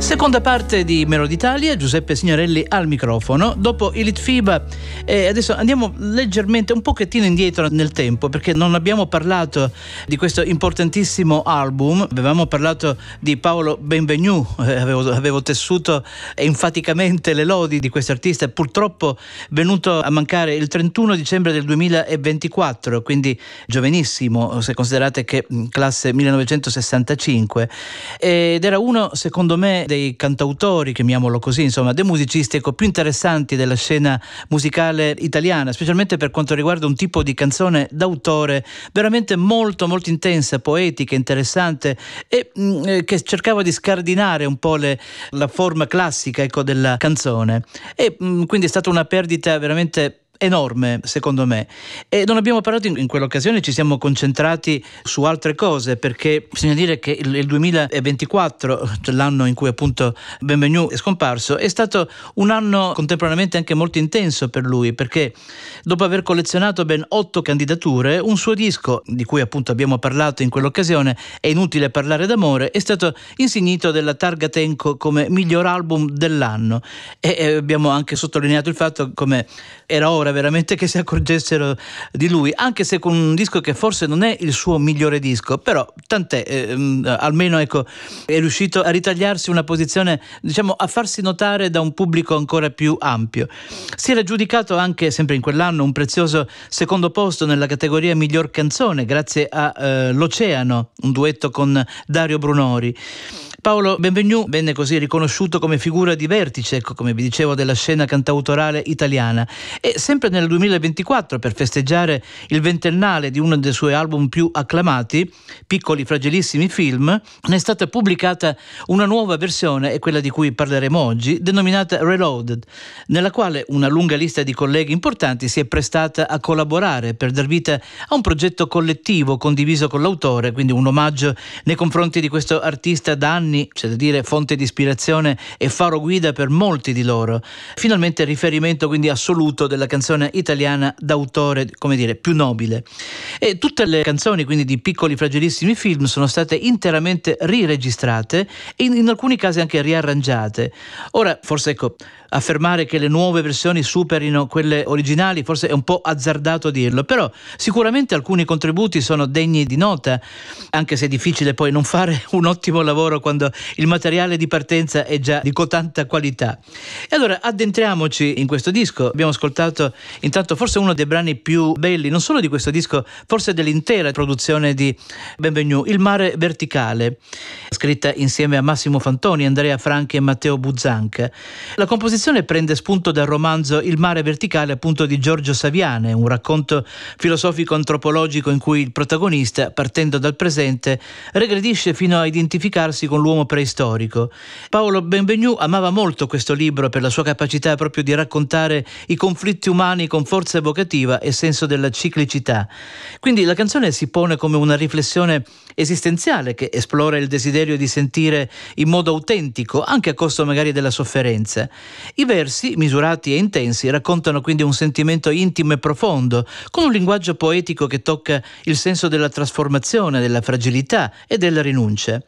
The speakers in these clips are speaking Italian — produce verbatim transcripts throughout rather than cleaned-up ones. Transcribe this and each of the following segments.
Seconda parte di Melody Italia, Giuseppe Signorelli al microfono. Dopo i Litfiba, eh, adesso andiamo leggermente un pochettino indietro nel tempo, perché non abbiamo parlato di questo importantissimo album. Avevamo parlato di Paolo Benvenu, eh, avevo, avevo tessuto enfaticamente le lodi di questo artista, purtroppo venuto a mancare il trentuno dicembre del duemilaventiquattro, quindi giovanissimo, se considerate che classe millenovecentosessantacinque, ed era uno, secondo me, dei cantautori, chiamiamolo così, insomma, dei musicisti ecco, più interessanti della scena musicale italiana, specialmente per quanto riguarda un tipo di canzone d'autore veramente molto molto intensa, poetica, interessante e mh, che cercava di scardinare un po' le, la forma classica ecco, della canzone e mh, quindi è stata una perdita veramente enorme, secondo me. E non abbiamo parlato in, in quell'occasione, ci siamo concentrati su altre cose, perché bisogna dire che il, il duemilaventiquattro, cioè l'anno in cui appunto Benvenu è scomparso, è stato un anno contemporaneamente anche molto intenso per lui, perché dopo aver collezionato ben otto candidature, un suo disco, di cui appunto abbiamo parlato in quell'occasione, È inutile parlare d'amore, è stato insignito della Targa Tenco come miglior album dell'anno e, e abbiamo anche sottolineato il fatto come era ora veramente che si accorgessero di lui, anche se con un disco che forse non è il suo migliore disco, però tant'è, eh, almeno ecco è riuscito a ritagliarsi una posizione, diciamo, a farsi notare da un pubblico ancora più ampio. Si era giudicato anche sempre in quell'anno un prezioso secondo posto nella categoria miglior canzone grazie a eh, L'Oceano, un duetto con Dario Brunori. Paolo Benvenu venne così riconosciuto come figura di vertice, ecco, come vi dicevo, della scena cantautorale italiana. E sempre nel duemilaventiquattro, per festeggiare il ventennale di uno dei suoi album più acclamati, Piccoli fragilissimi film, ne è stata pubblicata una nuova versione, è quella di cui parleremo oggi, denominata Reloaded, nella quale una lunga lista di colleghi importanti si è prestata a collaborare per dar vita a un progetto collettivo condiviso con l'autore, quindi un omaggio nei confronti di questo artista da anni, c'è da dire fonte di ispirazione e faro guida per molti di loro, finalmente riferimento quindi assoluto della canzone italiana d'autore, come dire, più nobile. E tutte le canzoni quindi di Piccoli fragilissimi film sono state interamente riregistrate e in, in alcuni casi anche riarrangiate. Ora forse ecco affermare che le nuove versioni superino quelle originali forse è un po' azzardato dirlo, però sicuramente alcuni contributi sono degni di nota, anche se è difficile poi non fare un ottimo lavoro quando il materiale di partenza è già di cotanta qualità. E allora addentriamoci in questo disco. Abbiamo ascoltato intanto forse uno dei brani più belli, non solo di questo disco, forse dell'intera produzione di Benvenu, Il mare verticale, scritta insieme a Massimo Fantoni, Andrea Franchi e Matteo Buzzanca. La composizione prende spunto dal romanzo Il mare verticale appunto di Giorgio Saviane, un racconto filosofico-antropologico in cui il protagonista, partendo dal presente, regredisce fino a identificarsi con l'uomo preistorico. Paolo Benvenu amava molto questo libro per la sua capacità proprio di raccontare i conflitti umani con forza evocativa e senso della ciclicità. Quindi la canzone si pone come una riflessione esistenziale che esplora il desiderio di sentire in modo autentico, anche a costo magari della sofferenza. I versi, misurati e intensi, raccontano quindi un sentimento intimo e profondo, con un linguaggio poetico che tocca il senso della trasformazione, della fragilità e della rinuncia.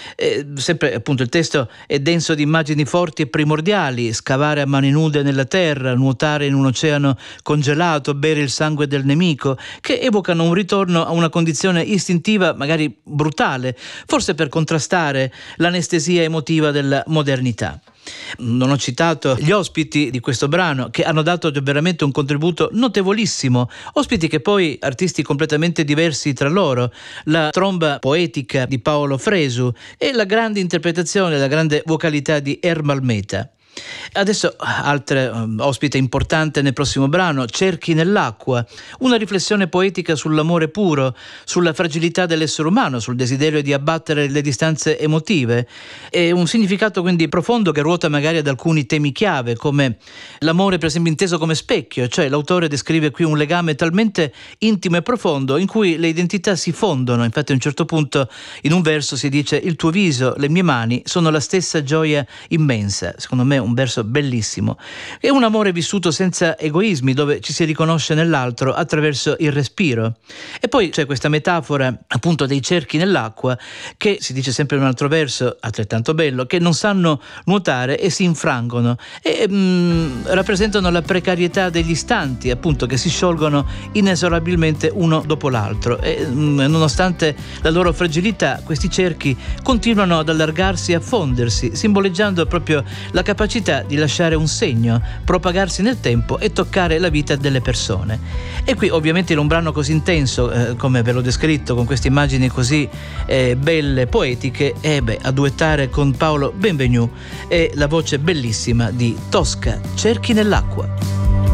E sempre appunto il testo è denso di immagini forti e primordiali: scavare a mani nude nella terra, nuotare in un oceano congelato, bere il sangue del nemico, che evocano un ritorno a una condizione istintiva, magari brutale, forse per contrastare l'anestesia emotiva della modernità. Non ho citato gli ospiti di questo brano che hanno dato veramente un contributo notevolissimo, ospiti che poi artisti completamente diversi tra loro, la tromba poetica di Paolo Fresu e la grande interpretazione, la grande vocalità di Ermal Meta. Adesso altra um, ospite importante nel prossimo brano, Cerchi nell'acqua, una riflessione poetica sull'amore puro, sulla fragilità dell'essere umano, sul desiderio di abbattere le distanze emotive, e un significato quindi profondo che ruota magari ad alcuni temi chiave, come l'amore per esempio inteso come specchio, cioè l'autore descrive qui un legame talmente intimo e profondo in cui le identità si fondono. Infatti a un certo punto in un verso si dice: il tuo viso, le mie mani sono la stessa gioia immensa. Secondo me un verso bellissimo. È un amore vissuto senza egoismi, dove ci si riconosce nell'altro attraverso il respiro. E poi c'è questa metafora appunto dei cerchi nell'acqua, che si dice sempre in un altro verso altrettanto bello, che non sanno nuotare e si infrangono e mh, rappresentano la precarietà degli istanti, appunto, che si sciolgono inesorabilmente uno dopo l'altro e mh, nonostante la loro fragilità questi cerchi continuano ad allargarsi e a fondersi, simboleggiando proprio la capacità di lasciare un segno, propagarsi nel tempo e toccare la vita delle persone. E qui ovviamente in un brano così intenso eh, come ve l'ho descritto, con queste immagini così eh, belle, poetiche, e beh, a duettare con Paolo Benvenu e la voce bellissima di Tosca, Cerchi nell'acqua.